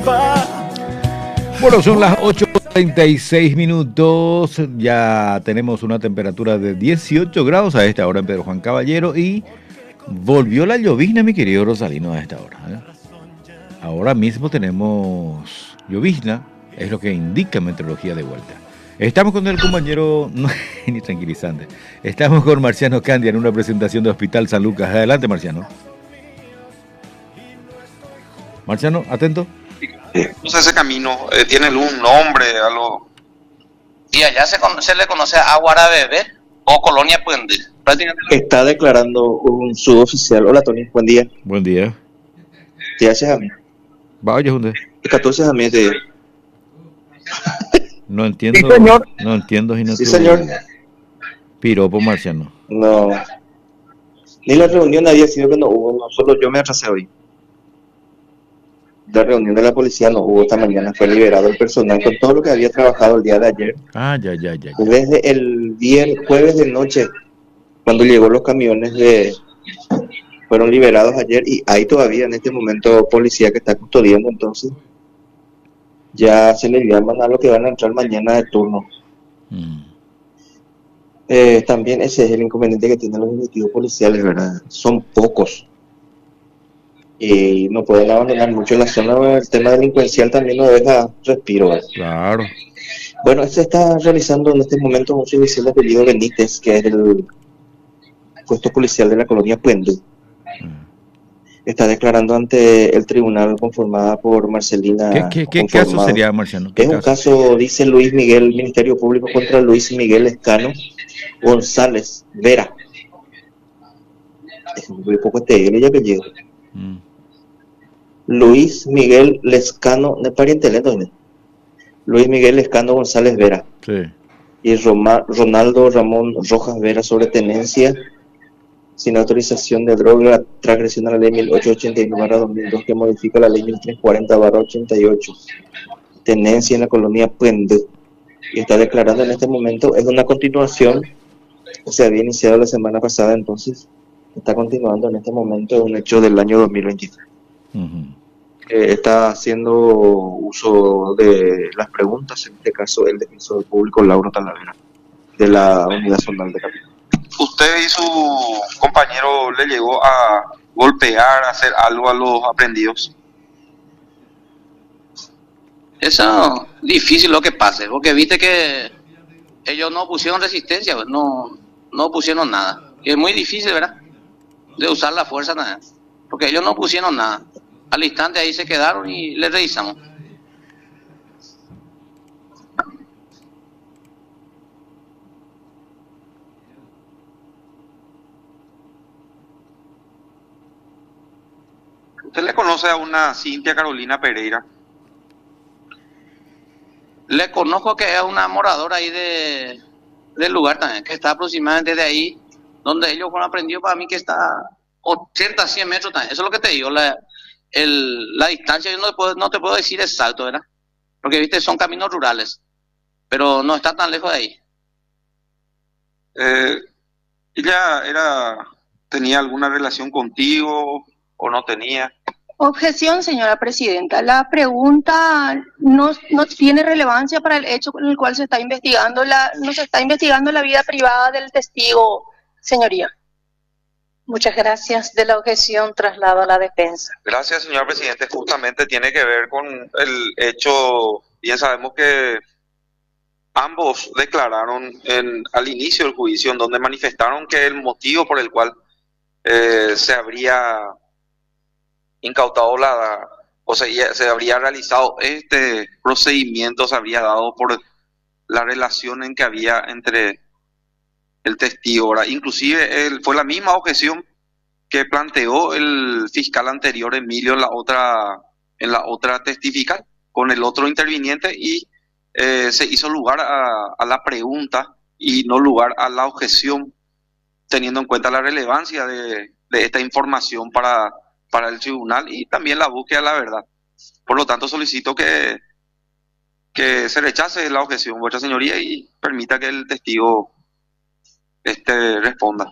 Bueno, son las 8:36 minutos. Ya tenemos una temperatura de 18 grados a esta hora en Pedro Juan Caballero y volvió la llovizna, mi querido Rosalino, a esta hora, ¿eh? Ahora mismo tenemos llovizna, es lo que indica meteorología de vuelta. Estamos con el compañero, no, ni tranquilizante, estamos con Marciano Candia en una presentación de Hospital San Lucas. Adelante, Marciano. Marciano, atento. Usa ese camino, tiene un nombre, algo. Y allá se le conoce a Aguara Bebé o Colonia Puente. Está declarando un suboficial. Hola, Tony, buen día. Buen día. ¿Te haces a mí? Vaya, ¿dónde? 14 a mí de... No entiendo. Sí, señor. No entiendo. Sí, señor. Piropo, Marciano. No. Ni la reunión había sido que no hubo, no, solo yo me atrasé hoy. La reunión de la policía no hubo esta mañana, fue liberado el personal con todo lo que había trabajado el día de ayer. Ya. Desde el jueves de noche, cuando llegó los camiones fueron liberados ayer y hay todavía en este momento policía que está custodiando, entonces ya se le llaman a los que van a entrar mañana de turno. También ese es el inconveniente que tienen los efectivos policiales, ¿verdad? Son pocos. Y no pueden abandonar mucho la zona. El tema delincuencial también no deja respiro, ¿verdad? Claro. Bueno, se está realizando en este momento un oficial de apellido Benítez, que es el puesto policial de la colonia Puente. Está declarando ante el tribunal conformada por Marcelina. ¿Qué caso sería, Marciano? Es un caso, dice Luis Miguel, Ministerio Público contra Luis Miguel Escano González Vera. Es muy poco ya que llegó. Luis Miguel Lescano, no es pariente lento, ¿no? Luis Miguel Lescano González Vera. Sí. Y Ronaldo Ramón Rojas Vera sobre tenencia sin autorización de droga, transgresión a la ley 1881/2002 que modifica la ley 1340/88. Tenencia en la colonia Puente. Y está declarando en este momento, es una continuación, se había iniciado la semana pasada, entonces está continuando en este momento un hecho del año 2023. Está haciendo uso de las preguntas, en este caso el defensor público Lauro Talavera, de la Unidad Zonal de Capital. ¿Usted y su compañero le llegó a golpear, a hacer algo a los aprendidos? Eso es difícil lo que pase, porque viste que ellos no pusieron resistencia, no pusieron nada. Y es muy difícil, ¿verdad?, de usar la fuerza nada, porque ellos no pusieron nada. Al instante ahí se quedaron y les revisamos. ¿Usted le conoce a una Cintia Carolina Pereira? Le conozco, que es una moradora ahí del lugar también, que está aproximadamente de ahí, donde ellos fueron aprendidos, para mí que está 80, 100 metros también. Eso es lo que te digo, la distancia yo no te puedo decir exacto, ¿verdad? Porque, viste, son caminos rurales, pero no está tan lejos de ahí. ¿Ella tenía alguna relación contigo o no tenía? Objeción, señora presidenta. La pregunta no tiene relevancia para el hecho con el cual se está investigando no se está investigando la vida privada del testigo, señoría. Muchas gracias. De la objeción traslado a la defensa. Gracias, señor presidente. Justamente tiene que ver con el hecho, bien sabemos que ambos declararon al inicio del juicio, en donde manifestaron que el motivo por el cual se habría incautado se habría realizado este procedimiento, se habría dado por la relación en que había entre el testigo, ¿verdad? Inclusive fue la misma objeción que planteó el fiscal anterior, Emilio, en la otra testifical, con el otro interviniente, y se hizo lugar a la pregunta y no lugar a la objeción, teniendo en cuenta la relevancia de esta información para el tribunal y también la búsqueda de la verdad. Por lo tanto, solicito que se rechace la objeción, vuestra señoría, y permita que el testigo responda.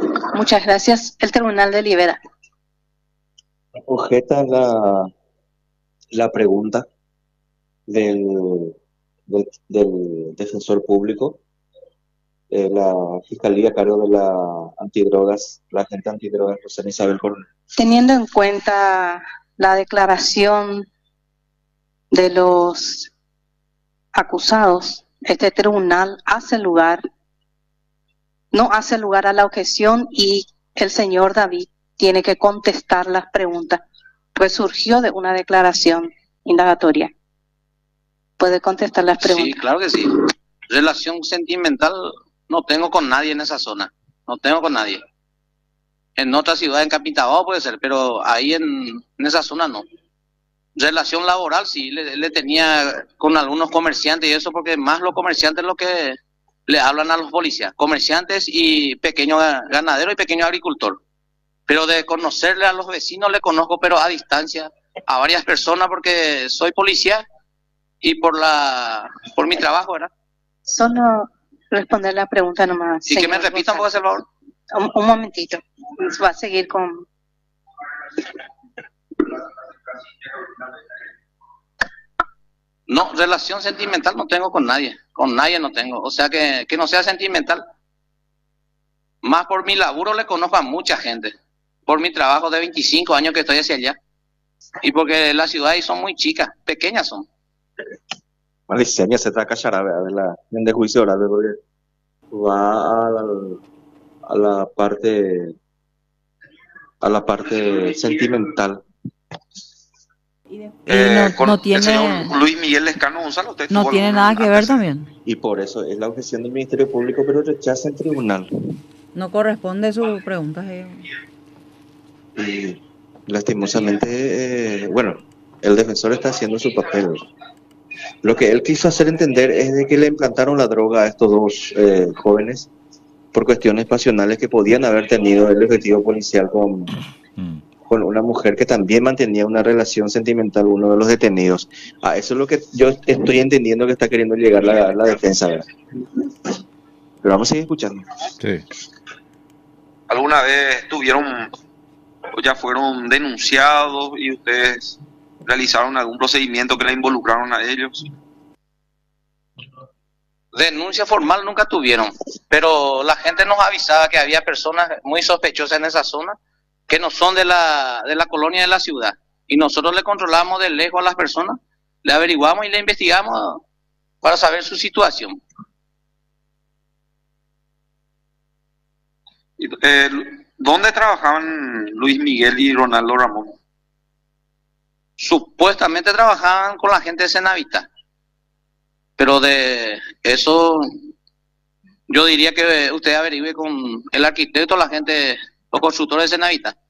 Muchas gracias. El tribunal delibera. Objeta la pregunta del defensor público, la fiscalía a cargo de la antidrogas, la agente antidrogas Rosana Isabel Coronel. Teniendo en cuenta la declaración de los acusados, este tribunal no hace lugar a la objeción y el señor David tiene que contestar las preguntas, pues surgió de una declaración indagatoria. ¿Puede contestar las preguntas? Sí, claro que sí. Relación sentimental no tengo con nadie en esa zona, no tengo con nadie. En otra ciudad, en Capitao puede ser, pero ahí en esa zona no. Relación laboral sí, le tenía con algunos comerciantes y eso, porque más los comerciantes lo que le hablan a los policías, comerciantes y pequeño ganadero y pequeño agricultor. Pero de conocerle a los vecinos le conozco, pero a distancia, a varias personas, porque soy policía y por mi trabajo, ¿verdad? Solo responder la pregunta nomás. Y que me repitan, por favor. Un momentito. Va a seguir con... No, relación sentimental no tengo con nadie no tengo, o sea que no sea sentimental. Más por mi laburo le conozco a mucha gente, por mi trabajo de 25 años que estoy hacia allá, y porque las ciudades son muy chicas, pequeñas son. Maliceña se está cachara, ¿verdad? En de juicio oral, porque va a la parte sentimental. Con tiene, el señor Luis Miguel Lescano Gonzalo, ¿usted no tuvo tiene algún nada que ver antecedente? también. Y por eso es la objeción del Ministerio Público, pero rechaza el tribunal. No corresponde su pregunta. Y lastimosamente, bueno, el defensor está haciendo su papel. Lo que él quiso hacer entender es de que le implantaron la droga a estos dos jóvenes por cuestiones pasionales que podían haber tenido el objetivo policial con una mujer que también mantenía una relación sentimental, uno de los detenidos. Eso es lo que yo estoy entendiendo que está queriendo llegar la defensa, ¿verdad? Pero vamos a seguir escuchando. Sí. ¿Alguna vez ya fueron denunciados y ustedes realizaron algún procedimiento que le involucraron a ellos? Denuncia formal nunca tuvieron, pero la gente nos avisaba que había personas muy sospechosas en esa zona que no son de la colonia de la ciudad, y nosotros le controlamos de lejos a las personas, le averiguamos y le investigamos para saber su situación. ¿Dónde trabajaban Luis Miguel y Ronaldo Ramón? Supuestamente trabajaban con la gente de Senavita, pero de eso yo diría que usted averigüe con el arquitecto, la gente, los constructores de Senavita.